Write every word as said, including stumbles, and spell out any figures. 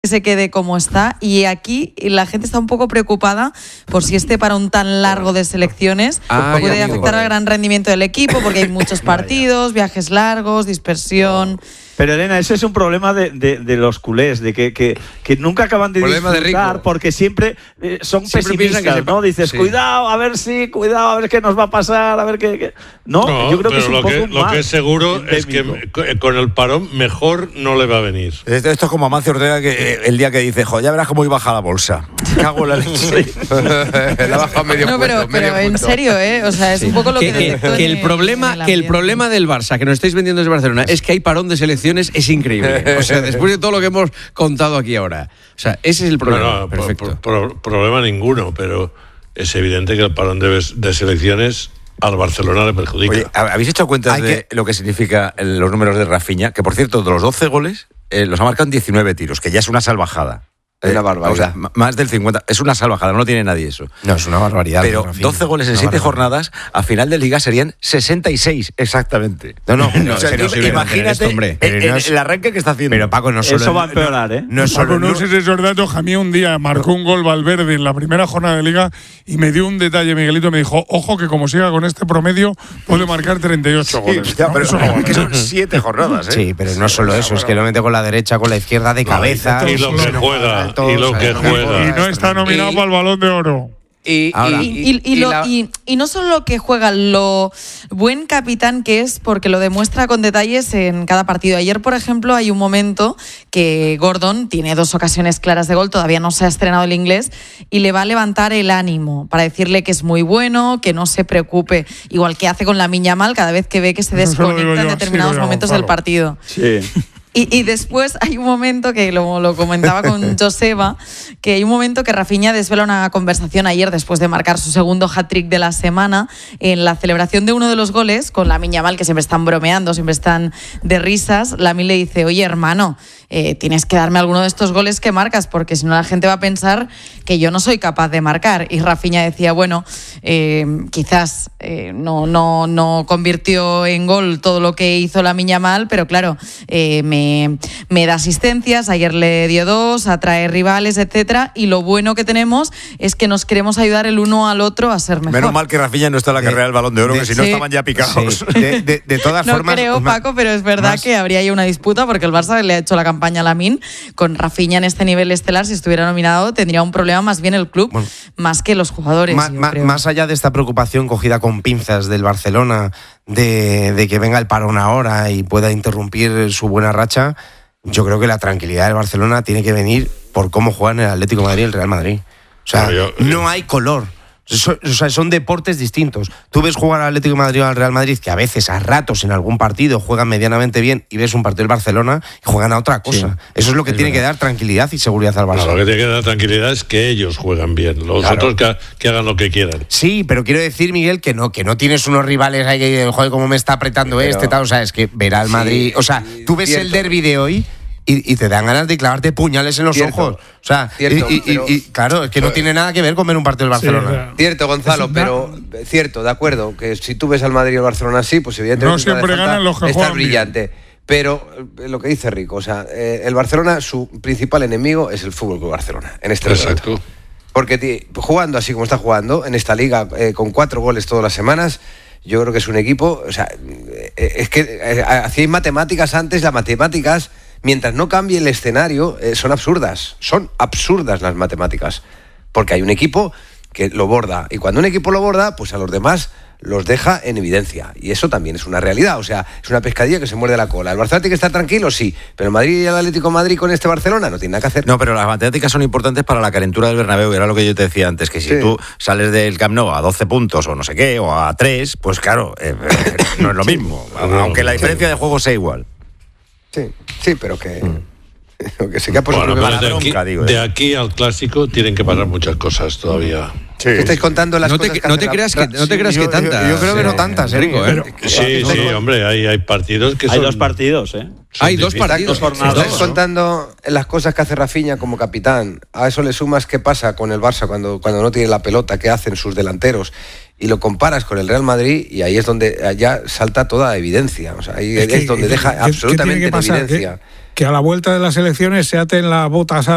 se quede como está. Y aquí la gente está un poco preocupada por si este parón tan largo de selecciones ah, puede afectar al gran rendimiento del equipo, porque hay muchos partidos, viajes largos, dispersión. Pero Elena, ese es un problema de, de, de los culés, de que, que, que nunca acaban de problema disfrutar, de porque siempre eh, son siempre pesimistas, se... ¿no? Dices, sí. cuidado, a ver si, cuidado, a ver qué nos va a pasar, a ver qué... qué... No, no, yo creo pero que es un lo poco que, un lo mal, que es seguro es que con el parón mejor no le va a venir. Esto, esto es como Amancio Ortega, que el día que dice, jo, ya verás cómo iba a bajar la bolsa. Cago en la leche. La baja medio No, pero, punto, pero medio en punto. serio, ¿eh? O sea, es sí. un poco lo que... Que, que, que, el, problema, el que el problema del Barça, que nos estáis vendiendo desde Barcelona, es que hay parón de selecciones, es increíble. O sea, después de todo lo que hemos contado aquí ahora. O sea, ese es el problema. No, no, perfecto. Pro, pro, problema ninguno, pero es evidente que el parón de, de selecciones al Barcelona le perjudica. Oye, ¿habéis hecho cuenta de que... lo que significa los números de Rafinha? Que, por cierto, de los doce goles, eh, los ha marcado en diecinueve tiros, que ya es una salvajada. Es una barbaridad. O sea, más del cincuenta. Es una salvajada, no tiene nadie eso. No, es una barbaridad. Pero doce goles en siete jornadas, a final de liga serían sesenta y seis, exactamente. No, no, no, o sea, no, tú, no, imagínate esto, hombre, el, no es, el arranque que está haciendo. Pero Paco, no solo... Eso va a empeorar, ¿eh? No, solo, no, no sé si esos datos. A mí un día marcó un gol Valverde en la primera jornada de liga y me dio un detalle, Miguelito, me dijo, ojo que como siga con este promedio puede marcar treinta y ocho sí, goles. Ya, ¿no? pero eso no, no que son siete jornadas, ¿eh? Sí, pero no solo eso, es que lo mete con la derecha, con la izquierda de cabeza. Y lo que juega, y lo que juega. Y no está nominado y, para el Balón de Oro. Y, Ahora, y, y, y, y, lo, la... y, y no solo lo que juega, lo buen capitán que es, porque lo demuestra con detalles en cada partido. Ayer, por ejemplo, hay un momento que Gordon tiene dos ocasiones claras de gol, todavía no se ha estrenado el inglés, y le va a levantar el ánimo para decirle que es muy bueno, que no se preocupe, igual que hace con Lamine Yamal cada vez que ve que se desconecta en determinados sí, momentos del partido. Sí. Y, y después hay un momento que lo, lo comentaba con Joseba, que hay un momento que Rafinha desvela una conversación ayer después de marcar su segundo hat-trick de la semana en la celebración de uno de los goles con Lamine Yamal, que siempre están bromeando, siempre están de risas. Lamine le dice, oye hermano, eh, tienes que darme alguno de estos goles que marcas, porque si no la gente va a pensar que yo no soy capaz de marcar. Y Rafinha decía, bueno, eh, quizás eh, no, no, no convirtió en gol todo lo que hizo Lamine Yamal, pero claro, eh, me me da asistencias, ayer le dio dos, atrae rivales, etcétera, y lo bueno que tenemos es que nos queremos ayudar el uno al otro a ser mejor. Menos mal que Rafinha no está en la carrera del Balón de Oro, de, que si sí, no estaban ya picados. Sí. De, de, de todas no formas... No creo, Paco, pero es verdad más... que habría ahí una disputa, porque el Barça le ha hecho la campaña a Lamine con Rafinha en este nivel estelar. Si estuviera nominado tendría un problema más bien el club, bueno, más que los jugadores. Ma, ma, más allá de esta preocupación cogida con pinzas del Barcelona de, de que venga el parón ahora y pueda interrumpir su buena racha, yo creo que la tranquilidad del Barcelona tiene que venir por cómo juegan el Atlético de Madrid y el Real Madrid. O sea, no, yo, no hay color. So, o sea, son deportes distintos. Tú ves jugar al Atlético de Madrid o al Real Madrid, que a veces, a ratos, en algún partido juegan medianamente bien, y ves un partido del Barcelona y juegan a otra cosa. Sí, eso es lo que es tiene verdad. que dar tranquilidad y seguridad al Barcelona. No, lo que tiene que dar tranquilidad es que ellos juegan bien, los claro. otros que, que hagan lo que quieran. Sí, pero quiero decir, Miguel, que no, que no tienes unos rivales ahí que, joder, cómo me está apretando pero, este, tal. O sea, es que verá al Madrid. Sí, o sea, tú ves cierto. el derbi de hoy. Y, y te dan ganas de clavarte puñales en los cierto, ojos. O sea, cierto, y, y, pero, y claro, es que no tiene nada que ver con ver un partido del Barcelona. Sí, cierto, Gonzalo, pero cierto, de acuerdo, que si tú ves al Madrid y al Barcelona así, pues evidentemente no siempre ganan los que está brillante. Bien. Pero lo que dice Rico, o sea, eh, el Barcelona, su principal enemigo es el Fútbol Club Barcelona en este Exacto. momento. Porque t- jugando así como está jugando en esta liga, eh, con cuatro goles todas las semanas, yo creo que es un equipo, o sea, eh, es que eh, hacíais matemáticas antes, las matemáticas, mientras no cambie el escenario, eh, son absurdas. Son absurdas las matemáticas. Porque hay un equipo que lo borda. Y cuando un equipo lo borda, pues a los demás los deja en evidencia. Y eso también es una realidad. O sea, es una pescadilla que se muerde la cola. ¿El Barcelona tiene que estar tranquilo? Sí. Pero el Madrid y el Atlético de Madrid con este Barcelona no tiene nada que hacer. No, pero las matemáticas son importantes para la calentura del Bernabéu. Era lo que yo te decía antes, que si sí. tú sales del Camp Nou a doce puntos o no sé qué, o a tres, pues claro, eh, no es lo mismo. Sí. Aunque la diferencia de juego sea igual. Sí, sí, pero que... Mm. que se queda bueno, que de, aquí, bronca, digo, de aquí al clásico tienen que pasar muchas cosas todavía. Sí. ¿Estáis contando las no cosas te, que no te creas que no te creas sí, que yo, tantas. Yo, yo creo que no tantas, ¿eh? Rico, ¿eh? Sí, sí, hombre, hay, hay partidos que hay son... dos partidos, ¿eh? Hay dos partidos. Dos jornadas. Estáis contando las cosas que hace Rafinha como capitán. A eso le sumas qué pasa con el Barça cuando, cuando no tiene la pelota, qué hacen sus delanteros. Y lo comparas con el Real Madrid y ahí es donde ya salta toda evidencia. O sea, ahí es, que, es donde deja que, absolutamente en evidencia. Que, que a la vuelta de las elecciones se aten las botas a